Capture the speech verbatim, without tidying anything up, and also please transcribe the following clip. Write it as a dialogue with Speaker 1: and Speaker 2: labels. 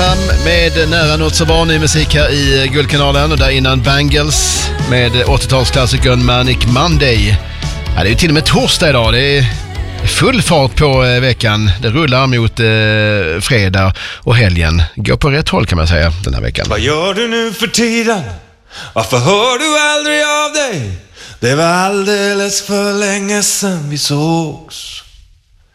Speaker 1: fem med nära något så var ny musik här i Guldkanalen, och där innan Bangles med åttiotalsklassikern Manic Monday. Ja, det är ju till och med torsdag idag, det är full fart på eh, veckan. Det rullar mot eh, fredag och helgen. Går på rätt håll kan man säga den här veckan.
Speaker 2: Vad gör du nu för tiden? Varför hör du aldrig av dig? Det var alldeles för länge sedan vi sågs.